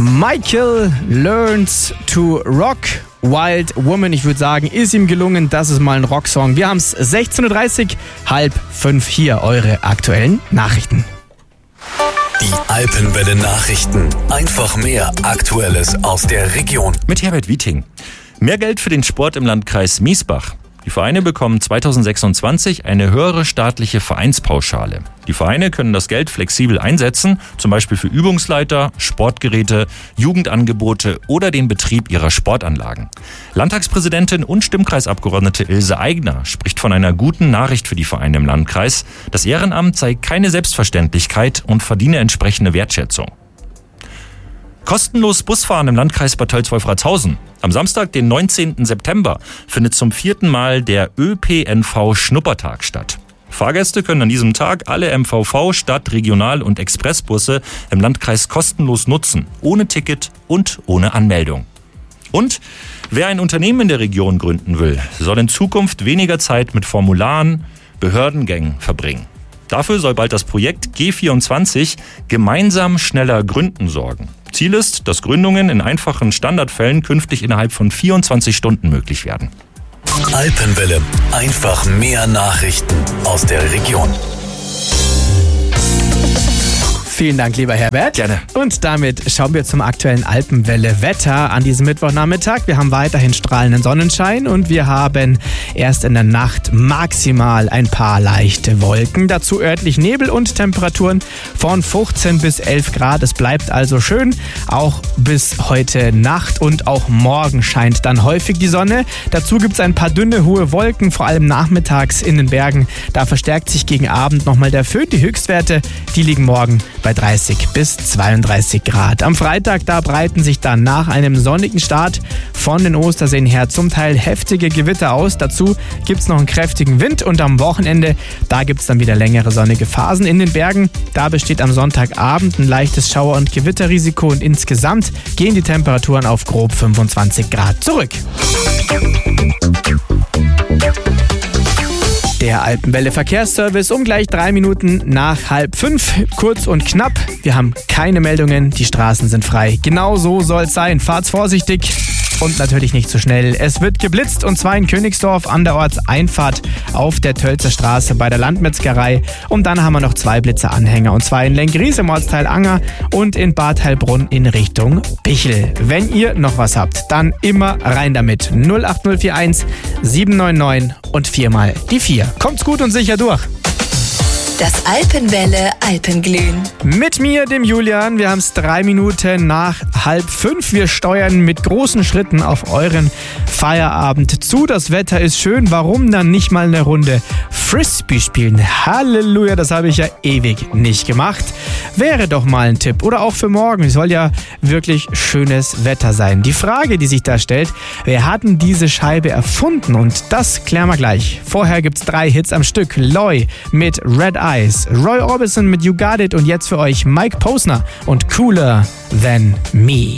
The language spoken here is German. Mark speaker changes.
Speaker 1: Michael Learns to Rock. Wild Woman, ich würde sagen, ist ihm gelungen. Das ist mal ein Rocksong. Wir haben es 16.30 Uhr, 4:30 hier, eure aktuellen Nachrichten.
Speaker 2: Die Alpenwelle Nachrichten. Einfach mehr Aktuelles aus der Region.
Speaker 3: Mit Herbert Wieting. Mehr Geld für den Sport im Landkreis Miesbach. Die Vereine bekommen 2026 eine höhere staatliche Vereinspauschale. Die Vereine können das Geld flexibel einsetzen, zum Beispiel für Übungsleiter, Sportgeräte, Jugendangebote oder den Betrieb ihrer Sportanlagen. Landtagspräsidentin und Stimmkreisabgeordnete Ilse Aigner spricht von einer guten Nachricht für die Vereine im Landkreis. Das Ehrenamt sei keine Selbstverständlichkeit und verdiene entsprechende Wertschätzung. Kostenlos Busfahren im Landkreis Bad Tölz-Wolfratshausen. Am Samstag, den 19. September, findet zum 4. Mal der ÖPNV-Schnuppertag statt. Fahrgäste können an diesem Tag alle MVV-, Stadt-, Regional- und Expressbusse im Landkreis kostenlos nutzen, ohne Ticket und ohne Anmeldung. Und wer ein Unternehmen in der Region gründen will, soll in Zukunft weniger Zeit mit Formularen, Behördengängen verbringen. Dafür soll bald das Projekt G24 gemeinsam schneller gründen sorgen. Ziel ist, dass Gründungen in einfachen Standardfällen künftig innerhalb von 24 Stunden möglich werden.
Speaker 2: Alpenwelle. Einfach mehr Nachrichten aus der Region.
Speaker 1: Vielen Dank, lieber Herbert.
Speaker 3: Gerne.
Speaker 1: Und damit schauen wir zum aktuellen Alpenwelle-Wetter an diesem Mittwochnachmittag. Wir haben weiterhin strahlenden Sonnenschein und wir haben erst in der Nacht maximal ein paar leichte Wolken. Dazu örtlich Nebel und Temperaturen von 15 bis 11 Grad. Es bleibt also schön, auch bis heute Nacht und auch morgen scheint dann häufig die Sonne. Dazu gibt es ein paar dünne, hohe Wolken, vor allem nachmittags in den Bergen. Da verstärkt sich gegen Abend nochmal der Föhn. Die Höchstwerte, die liegen morgen bei 30 bis 32 Grad. Am Freitag, da breiten sich dann nach einem sonnigen Start von den Osterseen her zum Teil heftige Gewitter aus. Dazu gibt es noch einen kräftigen Wind und am Wochenende, da gibt es dann wieder längere sonnige Phasen. In den Bergen, da besteht am Sonntagabend ein leichtes Schauer- und Gewitterrisiko und insgesamt gehen die Temperaturen auf grob 25 Grad zurück. Der Alpenwelle Verkehrsservice um gleich 3 Minuten nach 4:30. Kurz und knapp. Wir haben keine Meldungen. Die Straßen sind frei. Genau so soll es sein. Fahrt's vorsichtig und natürlich nicht zu schnell. Es wird geblitzt und zwar in Königsdorf an der Ortseinfahrt auf der Tölzer Straße bei der Landmetzgerei. Und dann haben wir noch 2 Blitzeranhänger und zwar in Lenggries im Ortsteil Anger und in Bad Heilbrunn in Richtung Bichel. Wenn ihr noch was habt, dann immer rein damit. 08041 799 und 4 die 4. Kommt's gut und sicher durch.
Speaker 4: Das Alpenwelle Alpenglühen.
Speaker 1: Mit mir, dem Julian. Wir haben es 3 Minuten nach 4:30. Wir steuern mit großen Schritten auf euren Feierabend zu. Das Wetter ist schön. Warum dann nicht mal eine Runde Frisbee spielen? Halleluja, das habe ich ja ewig nicht gemacht. Wäre doch mal ein Tipp. Oder auch für morgen. Es soll ja wirklich schönes Wetter sein. Die Frage, die sich da stellt, wer hat denn diese Scheibe erfunden? Und das klären wir gleich. Vorher gibt es 3 Hits am Stück. Loy mit Red Eyes, Roy Orbison mit You Got It und jetzt für euch Mike Posner und Cooler Than Me.